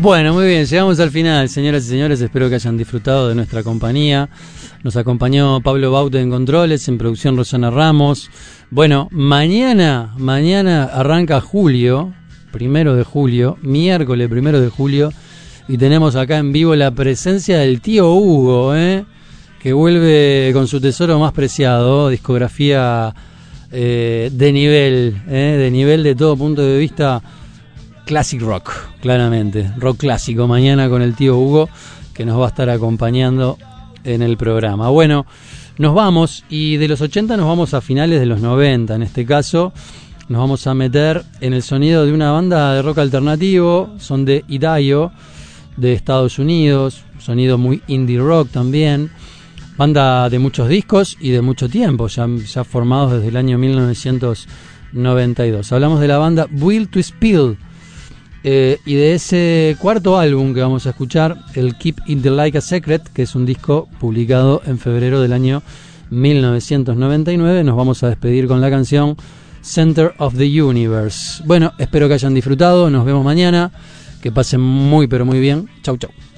Bueno, muy bien, llegamos al final, señoras y señores, espero que hayan disfrutado de nuestra compañía. Nos acompañó Pablo Baute en controles, en producción Rosana Ramos. Bueno, mañana arranca julio, 1 de julio, miércoles 1 de julio, y tenemos acá en vivo la presencia del tío Hugo, que vuelve con su tesoro más preciado, discografía de nivel de todo punto de vista. Classic rock, claramente, rock clásico, mañana con el tío Hugo, que nos va a estar acompañando en el programa. Bueno, nos vamos, y de los 80 nos vamos a finales de los 90, en este caso nos vamos a meter en el sonido de una banda de rock alternativo, son de Idaho, de Estados Unidos, sonido muy indie rock también, banda de muchos discos y de mucho tiempo, ya formados desde el año 1992. Hablamos de la banda Will to Spill, y de ese cuarto álbum que vamos a escuchar, el Keep It Like a Secret, que es un disco publicado en febrero del año 1999. Nos vamos a despedir con la canción Center of the Universe. Bueno, espero que hayan disfrutado, nos vemos mañana, que pasen muy pero muy bien. Chau chau.